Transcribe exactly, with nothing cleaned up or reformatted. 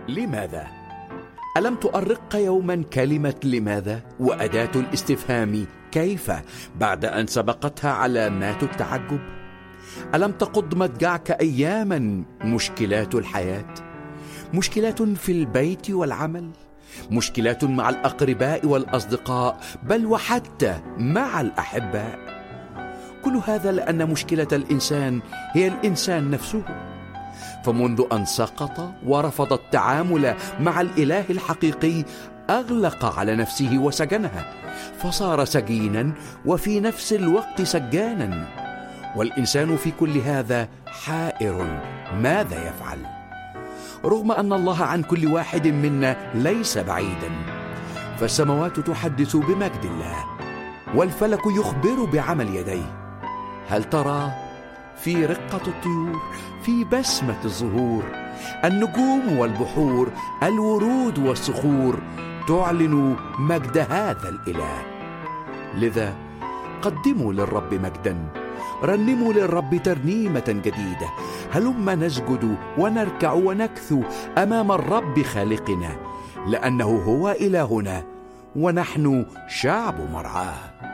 لماذا؟ ألم تؤرق يوما كلمة لماذا وأداة الاستفهام كيف بعد أن سبقتها علامات التعجب؟ ألم تقض مضجعك أياما مشكلات الحياة؟ مشكلات في البيت والعمل، مشكلات مع الأقرباء والأصدقاء، بل وحتى مع الأحباء. كل هذا لأن مشكلة الإنسان هي الإنسان نفسه، فمنذ أن سقط ورفض التعامل مع الإله الحقيقي أغلق على نفسه وسجنها، فصار سجينا وفي نفس الوقت سجانا. والإنسان في كل هذا حائر ماذا يفعل، رغم أن الله عن كل واحد منا ليس بعيدا. فالسماوات تحدث بمجد الله والفلك يخبر بعمل يديه. هل ترى في رقة الطيور، في بسمة الزهور، النجوم والبحور، الورود والصخور تعلن مجد هذا الإله. لذا قدموا للرب مجدا، رنموا للرب ترنيمة جديدة. هلما نسجد ونركع ونكثو أمام الرب خالقنا، لأنه هو إلهنا ونحن شعب مرعاه.